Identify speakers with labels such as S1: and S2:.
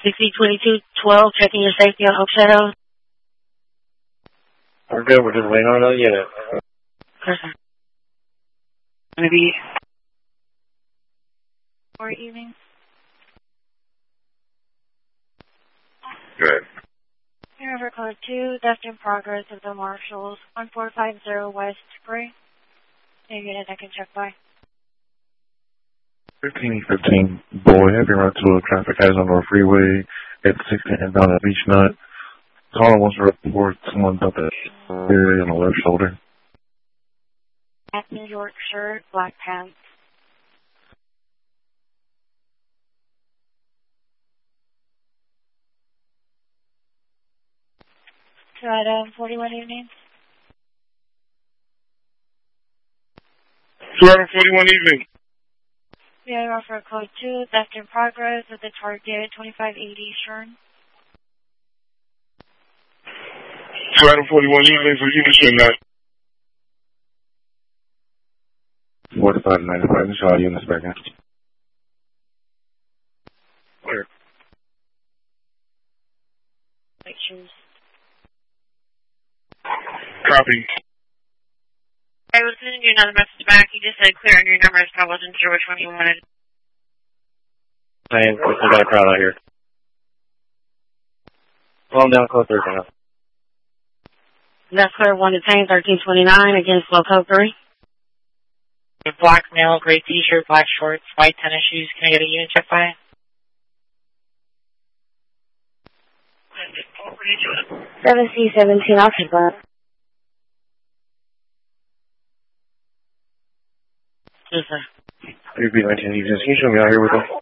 S1: CC-2212, checking your safety on Oak Shadows.
S2: We're good. We're just waiting on another unit.
S1: Yes, sir.
S3: Maybe.
S4: Or evening.
S2: Good.
S4: River Code 2, theft in progress of the Marshals, 1450 West Gray. Any unit I can check by.
S5: 1515, boy, heavy run to a traffic hazard on the freeway at 16 and down at Beach Nut. Caller wants to report someone dumped an area on the left shoulder.
S4: At New York shirt, black pants. So at 41 evening.
S2: 241 evening.
S4: Yeah, for Code 2, theft in progress of the target, 2580 Shern.
S2: 241 evening, so you can send that.
S5: 4595, this is all units back in.
S2: Clear.
S4: White shoes.
S2: Copy.
S6: I was sending you another message back. You just said clear on your numbers, so I wasn't sure which one you wanted.
S2: Hey, we got a crowd out here. Calm down, code 3 now.
S1: That's clear 1 to 10, 1329 against low code 3.
S3: Black male, gray t-shirt, black shorts, white tennis shoes. Can I get a unit check by?
S1: 7C17, I'll check by. Yes, sir.
S2: 3B19 evenings. Can you show me out here with them?